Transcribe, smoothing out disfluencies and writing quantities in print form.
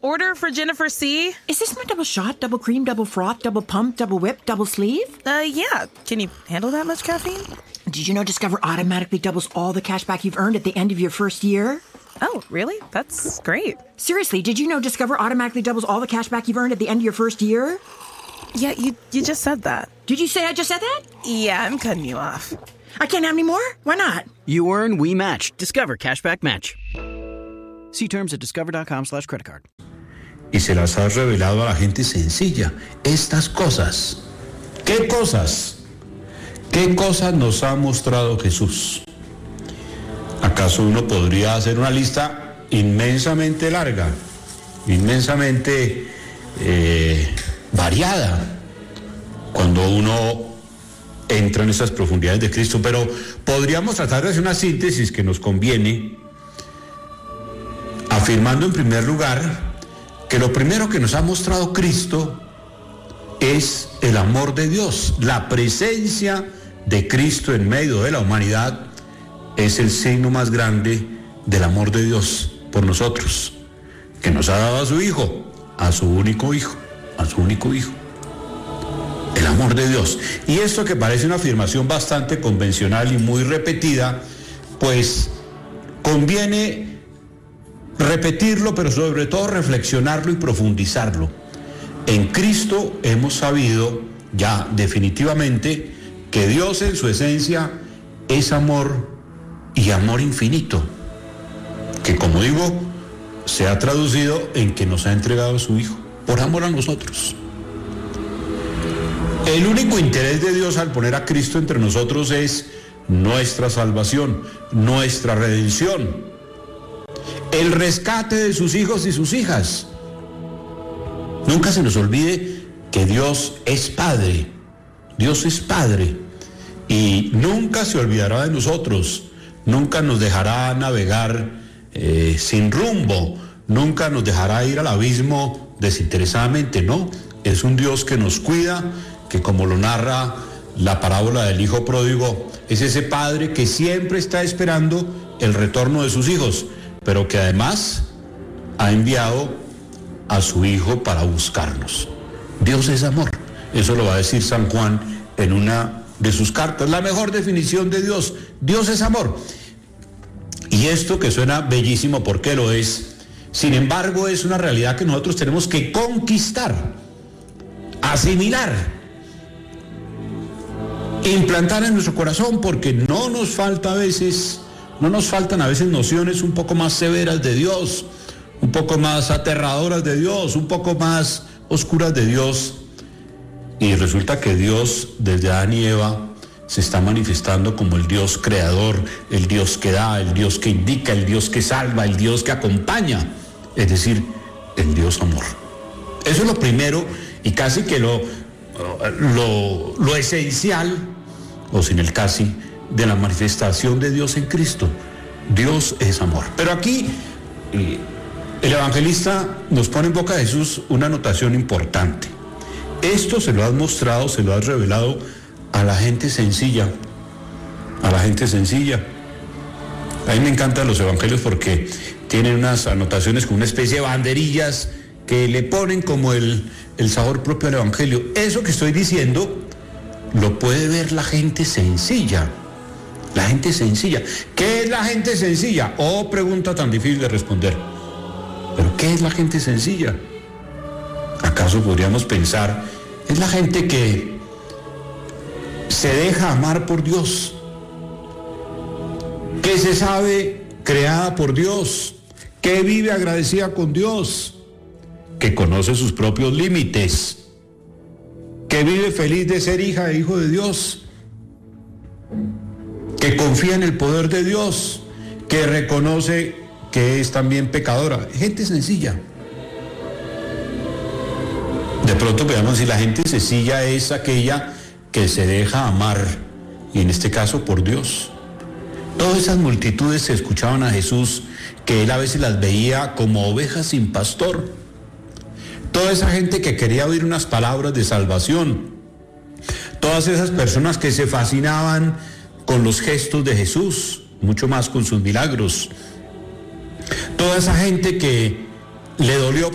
order for Jennifer C. Is this my double shot, double cream, double froth, double pump, double whip, double sleeve? Yeah. Can you handle that much caffeine? Did you know Discover automatically doubles all the cash back you've earned at the end of your first year? Oh, really? That's great. Seriously, did you know Discover automatically doubles all the cash back you've earned at the end of your first year? Yeah, you just said that. Did you say I just said that? Yeah, I'm cutting you off. I can't have any more? Why not? You earn, we match. Discover Cashback Match. See terms at discover.com/creditcard. Y se las ha revelado a la gente sencilla. Estas cosas. ¿Qué cosas? ¿Qué cosas nos ha mostrado Jesús? ¿Acaso uno podría hacer una lista inmensamente larga, inmensamente variada, cuando uno entra en esas profundidades de Cristo? Pero podríamos tratar de hacer una síntesis que nos conviene, afirmando en primer lugar que lo primero que nos ha mostrado Cristo es el amor de Dios. La presencia de Cristo en medio de la humanidad es el signo más grande del amor de Dios por nosotros, que nos ha dado a su Hijo, a su único Hijo, el amor de Dios. Y esto, que parece una afirmación bastante convencional y muy repetida, pues conviene repetirlo, pero sobre todo reflexionarlo y profundizarlo. En Cristo hemos sabido ya definitivamente que Dios en su esencia es amor, y amor infinito, que, como digo, se ha traducido en que nos ha entregado a su Hijo por amor a nosotros. El único interés de Dios al poner a Cristo entre nosotros es nuestra salvación, nuestra redención, el rescate de sus hijos y sus hijas. Nunca se nos olvide que Dios es Padre, y nunca se olvidará de nosotros. Nunca nos dejará navegar sin rumbo, nunca nos dejará ir al abismo desinteresadamente, no. Es un Dios que nos cuida, que, como lo narra la parábola del hijo pródigo, es ese padre que siempre está esperando el retorno de sus hijos, pero que además ha enviado a su Hijo para buscarnos. Dios es amor. Eso lo va a decir San Juan en una de sus cartas. La mejor definición de Dios: Dios es amor. Y esto, que suena bellísimo porque lo es, sin embargo es una realidad que nosotros tenemos que conquistar, asimilar, implantar en nuestro corazón, porque no nos faltan a veces nociones un poco más severas de Dios, un poco más aterradoras de Dios, un poco más oscuras de Dios. Y resulta que Dios, desde Adán y Eva, se está manifestando como el Dios creador, el Dios que da, el Dios que indica, el Dios que salva, el Dios que acompaña, es decir, el Dios amor. Eso es lo primero y casi que lo esencial, o sin el casi, de la manifestación de Dios en Cristo. Dios es amor. Pero aquí el evangelista nos pone en boca de Jesús una anotación importante. Esto se lo has mostrado, se lo has revelado a la gente sencilla, a la gente sencilla. A mí me encantan los evangelios porque tienen unas anotaciones con una especie de banderillas que le ponen como el sabor propio al evangelio. Eso que estoy diciendo lo puede ver la gente sencilla. La gente sencilla. ¿Qué es la gente sencilla? Oh, pregunta tan difícil de responder. ¿Pero qué es la gente sencilla? ¿Acaso podríamos pensar, es la gente que se deja amar por Dios, que se sabe creada por Dios, que vive agradecida con Dios, que conoce sus propios límites, que vive feliz de ser hija e hijo de Dios, que confía en el poder de Dios, que reconoce que es también pecadora? Gente sencilla. De pronto podemos decir, la gente sencilla es aquella que se deja amar, y en este caso por Dios. Todas esas multitudes se escuchaban a Jesús, que él a veces las veía como ovejas sin pastor. Toda esa gente que quería oír unas palabras de salvación. Todas esas personas que se fascinaban con los gestos de Jesús, mucho más con sus milagros. Toda esa gente que le dolió